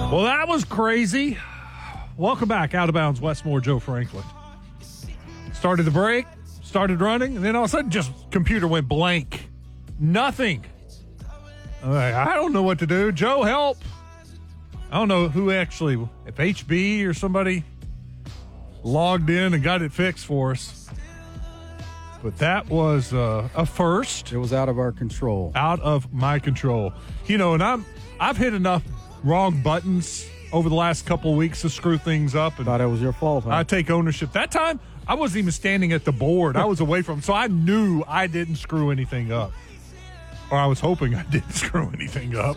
Well, that was crazy. Welcome back, Out of Bounds, Westmore, Joe Franklin. Started the break, started running, and then all of a sudden just computer went blank. Nothing. I don't know what to do. Joe, help. I don't know who actually, if HB or somebody logged in and got it fixed for us. But that was a first. It was out of our control. Out of my control. You know, and I've hit enough wrong buttons over the last couple of weeks to screw things up. And Thought it was your fault, huh? I take ownership. That time, I wasn't even standing at the board. I was away from, so I knew I didn't screw anything up. Or I was hoping I didn't screw anything up.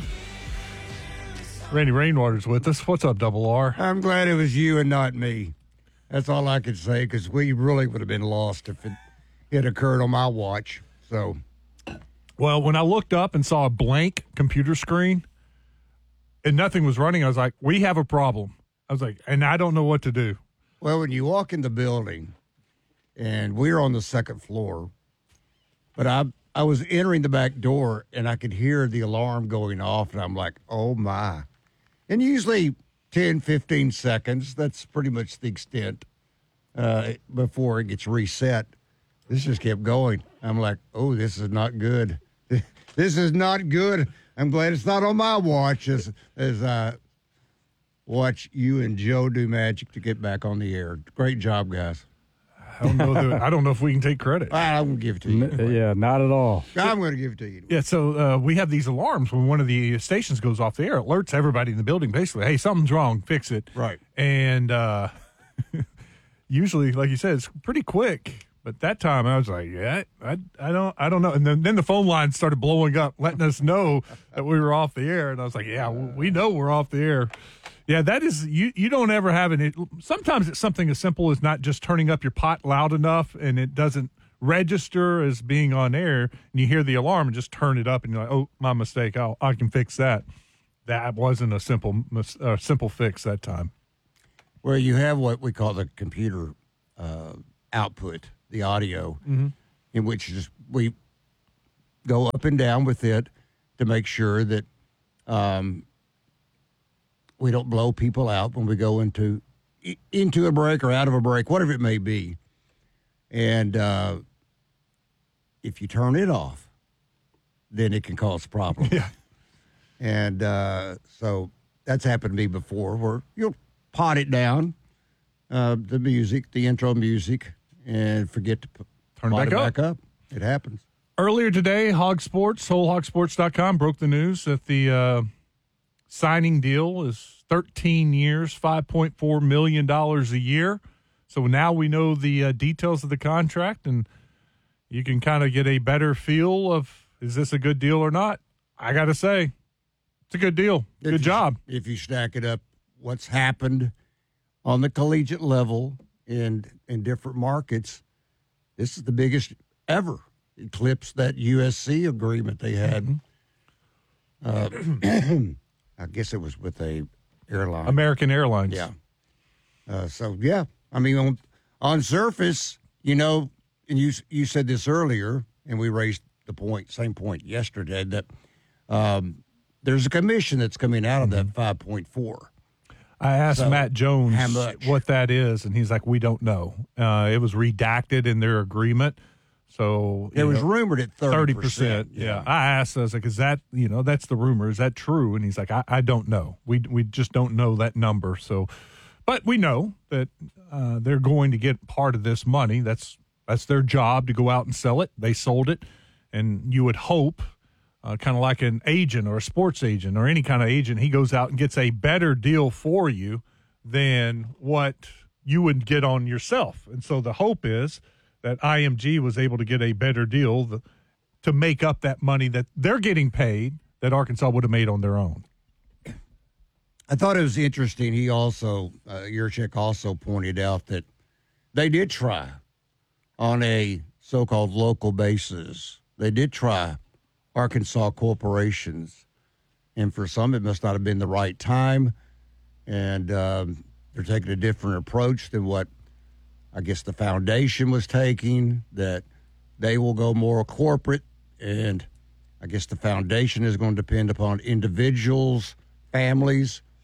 Randy Rainwater's with us. What's up, Double R? I'm glad it was you and not me. That's all I could say, because we really would have been lost if it occurred on my watch. So, well, when I looked up and saw a blank computer screen and nothing was running, I was like, we have a problem. I was like, and I don't know what to do. well, when you walk in the building, and we're on the second floor, but I was entering the back door, and I could hear the alarm going off, and I'm like, oh, my. And usually 10, 15 seconds, that's pretty much the extent before it gets reset. This just kept going. I'm like, oh, this is not good. This is not good. I'm glad it's not on my watch as I watch you and Joe do magic to get back on the air. Great job, guys. I don't know if we can take credit. I'm going to give it to you. Yeah, not at all. I'm going to give it to you. Yeah, so we have these alarms when one of the stations goes off the air. It alerts everybody in the building, basically, hey, something's wrong, fix it. Right. And usually, like you said, it's pretty quick. But that time, I was like, yeah, I don't know. And then the phone lines started blowing up, letting us know that we were off the air. And I was like, yeah, we know we're off the air. Yeah, that is, you don't ever have sometimes it's something as simple as not just turning up your pot loud enough and it doesn't register as being on air, and you hear the alarm and just turn it up and you're like, oh, my mistake, I can fix that. That wasn't a simple fix that time. Well, you have what we call the computer output, the audio, in which we go up and down with it to make sure that we don't blow people out when we go into a break or out of a break, whatever it may be. And if you turn it off, then it can cause problems. Yeah. And so that's happened to me before, where you'll pot it down, the music, the intro music, and forget to Turn it back up. It happens. Earlier today, Hog Sports, WholeHogSports.com, broke the news that the signing deal is 13 years, $5.4 million a year. So now we know the details of the contract, and you can kind of get a better feel of, is this a good deal or not? I got to say, it's a good deal. Good job. If you stack it up, what's happened on the collegiate level in different markets, this is the biggest ever. Eclipsed that USC agreement they had. I guess it was with a airline. American Airlines. Yeah. I mean, on surface, and you said this earlier, and we raised same point yesterday, that there's a commission that's coming out of that 5.4. I asked Matt Jones how much? what that is, and he's like, we don't know. It was redacted in their agreement. So it was rumored at 30%. Yeah. I asked, I was like, is that, that's the rumor. Is that true? And he's like, I don't know. We just don't know that number. So, but we know that they're going to get part of this money. That's their job, to go out and sell it. They sold it. And you would hope, kind of like an agent or a sports agent or any kind of agent, he goes out and gets a better deal for you than what you would get on yourself. And so the hope is that IMG was able to get a better deal to make up that money that they're getting paid that Arkansas would have made on their own. I thought it was interesting. He also, Yurchek also pointed out that they did try on a so-called local basis. They did try Arkansas corporations, and for some it must not have been the right time, and they're taking a different approach than what I guess the foundation was taking, that they will go more corporate, and I guess the foundation is going to depend upon individuals, families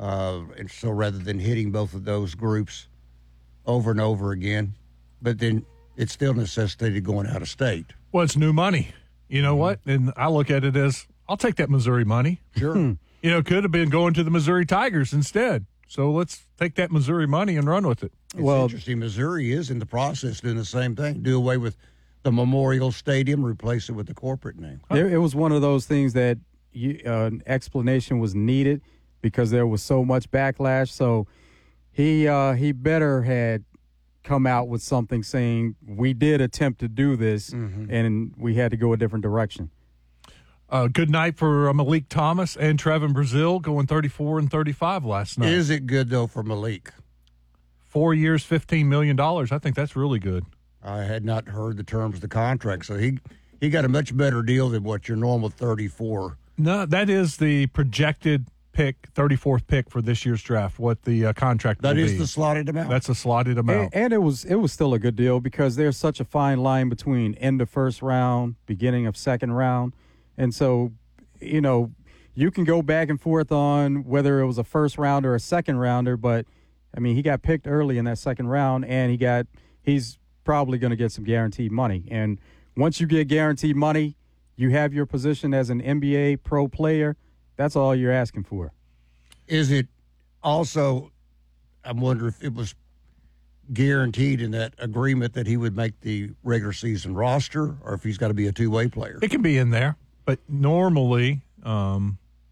And so rather than hitting both of those groups over and over again, but then it still necessitated going out of state. Well, it's new money. You know what? And I look at it as, I'll take that Missouri money. Sure. You know, could have been going to the Missouri Tigers instead. So let's take that Missouri money and run with it. It's interesting. Missouri is in the process doing the same thing. Do away with the Memorial Stadium, replace it with the corporate name. It was one of those things that an explanation was needed because there was so much backlash. So he better had come out with something saying we did attempt to do this and we had to go a different direction. Good night for Malik Thomas and Trevin Brazil, going 34 and 35 last night. Is it good, though, for Malik? 4 years, $15 million. I think that's really good. I had not heard the terms of the contract, so he got a much better deal than what your normal 34. No, that is the projected pick, 34th pick for this year's draft, what the contract will be. That is the slotted amount. That's a slotted amount. And it was still a good deal because there's such a fine line between end of first round, beginning of second round. And so, you know, you can go back and forth on whether it was a first rounder or a second rounder, but, I mean, he got picked early in that second round, and he's probably going to get some guaranteed money. And once you get guaranteed money, you have your position as an NBA pro player. That's all you're asking for. Is it also, I wonder if it was guaranteed in that agreement that he would make the regular season roster, or if he's got to be a two-way player? It can be in there, but normally the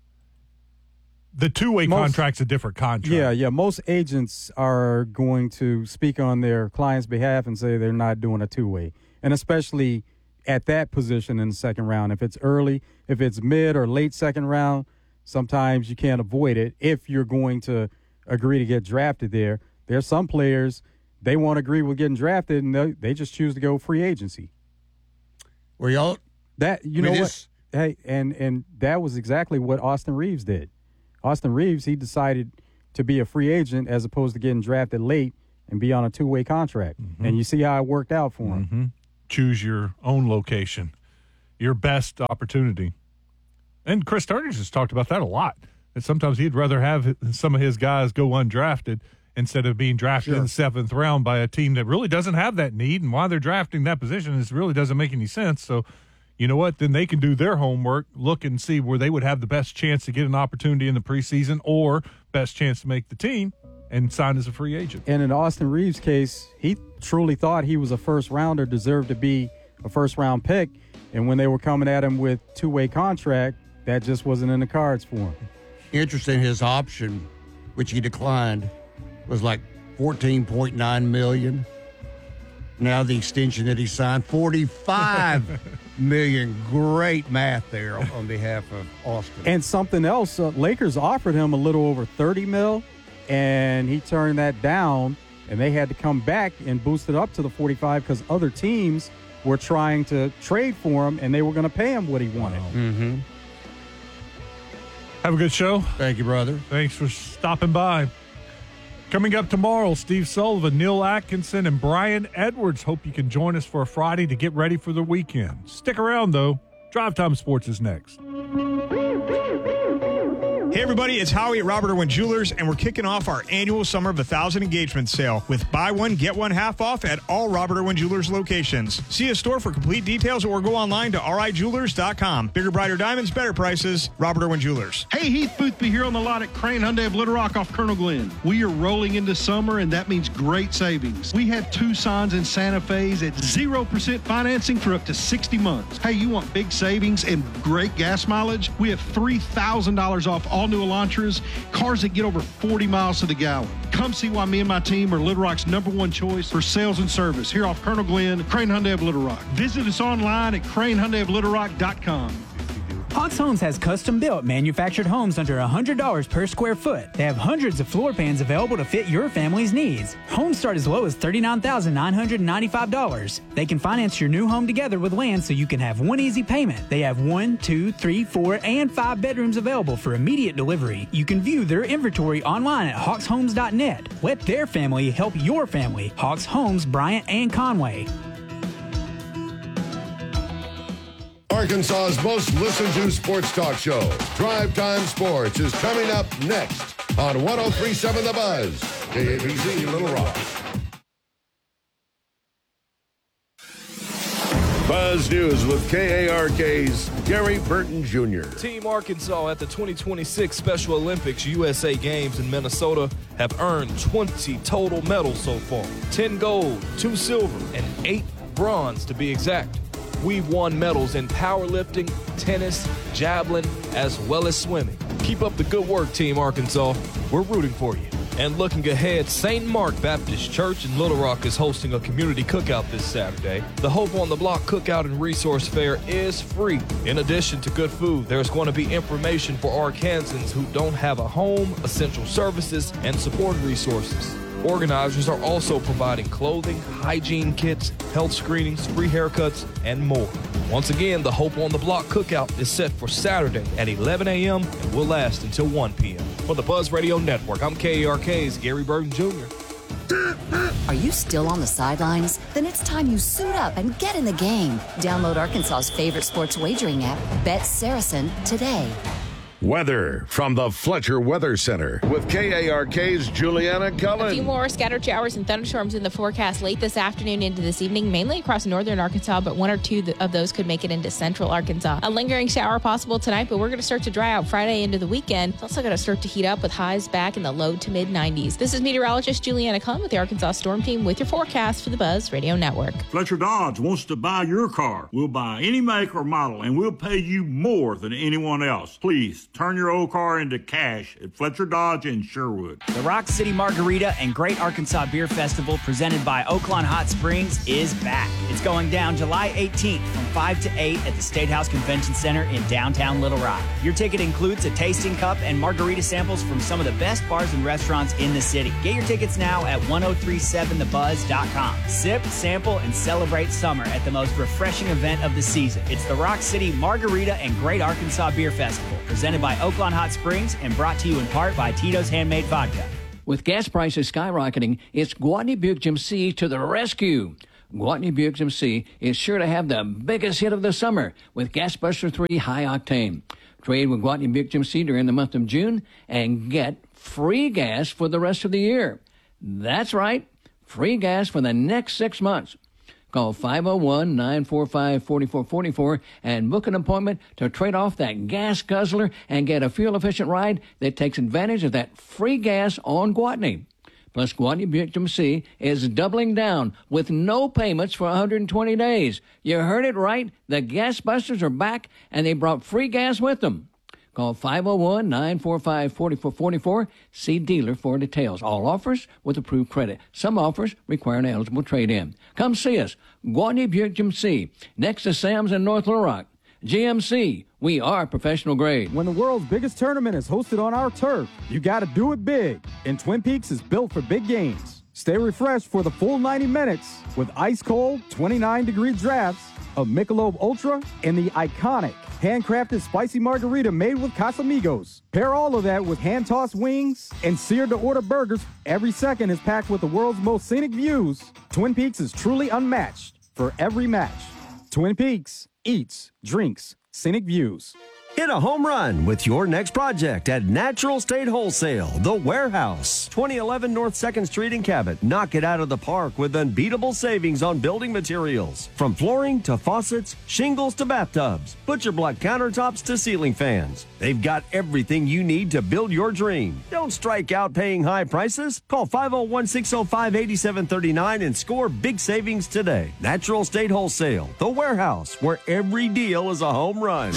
two-way contract's a different contract. Yeah. Most agents are going to speak on their client's behalf and say they're not doing a two-way, and especially at that position in the second round. If it's early, if it's mid or late second round, sometimes you can't avoid it if you're going to agree to get drafted there. There's some players, they won't agree with getting drafted, and they just choose to go free agency. Were y'all that? You know what? Hey, and that was exactly what Austin Reeves did. Austin Reeves, he decided to be a free agent as opposed to getting drafted late and be on a two-way contract. Mm-hmm. And you see how it worked out for him. Mm-hmm. Choose your own location, your best opportunity. And Chris Sturgis has talked about that a lot. That sometimes he'd rather have some of his guys go undrafted instead of being drafted in the seventh round by a team that really doesn't have that need. And why they're drafting that position is really doesn't make any sense. So, you know what? Then they can do their homework, look and see where they would have the best chance to get an opportunity in the preseason or best chance to make the team and sign as a free agent. And in Austin Reeves' case, he truly thought he was a first-rounder, deserved to be a first-round pick. And when they were coming at him with two-way contract, that just wasn't in the cards for him. Interesting, his option, which he declined, was like $14.9 million. Now the extension that he signed, $45 million. Great math there on behalf of Austin. And something else, Lakers offered him a little over $30 million, and he turned that down, and they had to come back and boost it up to the 45 because other teams were trying to trade for him, and they were going to pay him what he wanted. Mm-hmm. Have a good show. Thank you, brother. Thanks for stopping by. Coming up tomorrow, Steve Sullivan, Neil Atkinson, and Brian Edwards. Hope you can join us for a Friday to get ready for the weekend. Stick around, though. Drive Time Sports is next. Hey everybody, it's Howie at Robert Irwin Jewelers, and we're kicking off our annual Summer of 1,000 engagement sale with buy one, get one half off at all Robert Irwin Jewelers locations. See a store for complete details or go online to rijewelers.com. Bigger, brighter diamonds, better prices, Robert Irwin Jewelers. Hey, Heath Boothby here on the lot at Crane Hyundai of Little Rock off Colonel Glenn. We are rolling into summer, and that means great savings. We have Tucsons and Santa Fe's at 0% financing for up to 60 months. Hey, you want big savings and great gas mileage? We have $3,000 off all new Elantras, cars that get over 40 miles to the gallon. Come see why me and my team are Little Rock's #1 choice for sales and service here off Colonel Glenn, Crane Hyundai of Little Rock. Visit us online at cranehyundaioflittlerock.com. Hawks Homes has custom-built manufactured homes under $100 per square foot. They have hundreds of floor plans available to fit your family's needs. Homes start as low as $39,995. They can finance your new home together with land so you can have one easy payment. They have 1, 2, 3, 4, and 5 bedrooms available for immediate delivery. You can view their inventory online at hawkshomes.net. Let their family help your family. Hawks Homes, Bryant and Conway. Arkansas's most listened to sports talk show, Drive Time Sports, is coming up next. on 103.7 The Buzz, KABC Little Rock. Buzz News with KARK's Gary Burton Jr. Team Arkansas at the 2026 Special Olympics USA Games in Minnesota have earned 20 total medals so far. 10 gold, 2 silver, and 8 bronze to be exact. We've won medals in powerlifting, tennis, javelin, as well as swimming. Keep up the good work, Team Arkansas. We're rooting for you. And looking ahead, St. Mark Baptist Church in Little Rock is hosting a community cookout this Saturday. The Hope on the Block Cookout and Resource Fair is free. In addition to good food, there's going to be information for Arkansans who don't have a home, essential services, and support resources. Organizers are also providing clothing, hygiene kits, health screenings, free haircuts, and more. Once again, the Hope on the Block Cookout is set for Saturday at 11 a.m. and will last until 1 p.m. For the Buzz Radio Network, I'm KARK's Gary Burton Jr. Are you still on the sidelines? Then it's time you suit up and get in the game. Download Arkansas's favorite sports wagering app, Bet Saracen, today. Weather from the Fletcher Weather Center with KARK's Juliana Cullen. A few more scattered showers and thunderstorms in the forecast late this afternoon into this evening, mainly across northern Arkansas, but 1 or 2 of those could make it into central Arkansas. A lingering shower possible tonight, but we're going to start to dry out Friday into the weekend. It's also going to start to heat up with highs back in the low to mid 90s. This is meteorologist Juliana Cullen with the Arkansas Storm Team with your forecast for the Buzz Radio Network. Fletcher Dodge wants to buy your car. We'll buy any make or model, and we'll pay you more than anyone else. Please turn your old car into cash at Fletcher Dodge in Sherwood. The Rock City Margarita and Great Arkansas Beer Festival presented by Oaklawn Hot Springs is back. It's going down July 18th from 5 to 8 at the State House Convention Center in downtown Little Rock. Your ticket includes a tasting cup and margarita samples from some of the best bars and restaurants in the city. Get your tickets now at 1037thebuzz.com. Sip, sample, and celebrate summer at the most refreshing event of the season. It's the Rock City Margarita and Great Arkansas Beer Festival, presented by Oaklawn Hot Springs and brought to you in part by Tito's Handmade Vodka. With gas prices skyrocketing, it's Gwatney Buick GMC to the rescue. Gwatney Buick GMC is sure to have the biggest hit of the summer with Gasbuster 3 High Octane. Trade with Gwatney Buick GMC during the month of June and get free gas for the rest of the year. That's right, free gas for the next 6 months. Call 501-945-4444 and book an appointment to trade off that gas guzzler and get a fuel-efficient ride that takes advantage of that free gas on Gwatney. Plus, Gwatney Buick GMC is doubling down with no payments for 120 days. You heard it right. The Gas Busters are back, and they brought free gas with them. Call 501-945-4444. See dealer for details. All offers with approved credit. Some offers require an eligible trade-in. Come see us. Gwatney Buick GMC, next to Sam's in North Little Rock. GMC, we are professional grade. When the world's biggest tournament is hosted on our turf, you got to do it big. And Twin Peaks is built for big games. Stay refreshed for the full 90 minutes with ice-cold 29-degree drafts of Michelob Ultra and the iconic handcrafted spicy margarita made with Casamigos. Pair all of that with hand-tossed wings and seared-to-order burgers. Every second is packed with the world's most scenic views. Twin Peaks is truly unmatched for every match. Twin Peaks eats, drinks, scenic views. Hit a home run with your next project at Natural State Wholesale, The Warehouse, 2011 North 2nd Street in Cabot. Knock it out of the park with unbeatable savings on building materials. From flooring to faucets, shingles to bathtubs, butcher block countertops to ceiling fans. They've got everything you need to build your dream. Don't strike out paying high prices. Call 501-605-8739 and score big savings today. Natural State Wholesale, The Warehouse, where every deal is a home run.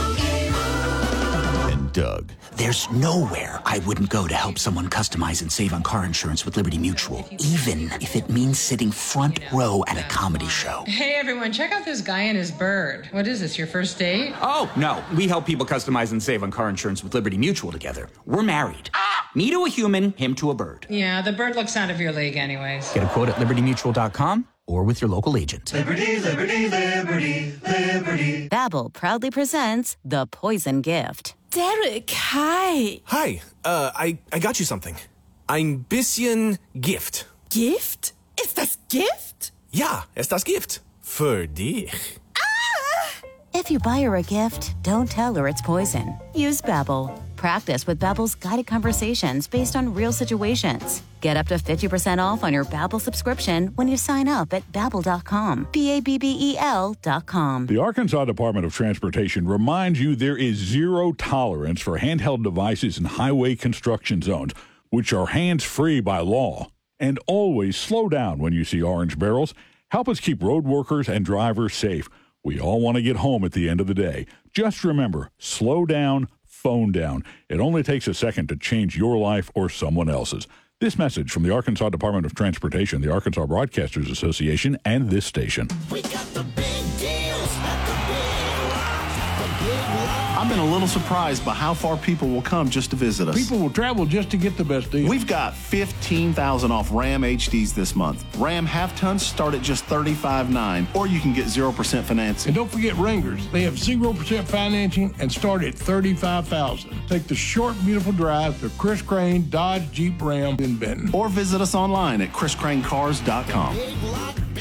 Doug. There's nowhere I wouldn't go to help someone customize and save on car insurance with Liberty Mutual, even if it means sitting front row at a comedy show. Hey everyone, check out this guy and his bird. What is this, your first date? Oh, no. We help people customize and save on car insurance with Liberty Mutual together. We're married. Me to a human, him to a bird. Yeah, the bird looks out of your league anyways. Get a quote at libertymutual.com or with your local agent. Liberty, liberty, liberty, liberty. Babbel proudly presents The Poison Gift. Derek, hi. Hi, I got you something. Ein bisschen Gift. Gift? Ist das Gift? Ja, ist das Gift. Für dich. If you buy her a gift, don't tell her it's poison. Use Babbel. Practice with Babbel's guided conversations based on real situations. Get up to 50% off on your Babbel subscription when you sign up at Babbel.com. Babbel.com. The Arkansas Department of Transportation reminds you there is zero tolerance for handheld devices in highway construction zones, which are hands-free by law. And always slow down when you see orange barrels. Help us keep road workers and drivers safe. We all want to get home at the end of the day. Just remember, slow down, phone down. It only takes a second to change your life or someone else's. This message from the Arkansas Department of Transportation, the Arkansas Broadcasters Association, and this station. We got the big deals at the Big Lots. I've been a little surprised by how far people will come just to visit us. People will travel just to get the best deal. We've got $15,000 off Ram HDs this month. Ram half-tons start at just $35,900, or you can get 0% financing. And don't forget Wranglers. They have 0% financing and start at $35,000. Take the short, beautiful drive to Chris Crane Dodge Jeep Ram in Benton. Or visit us online at chriscranecars.com.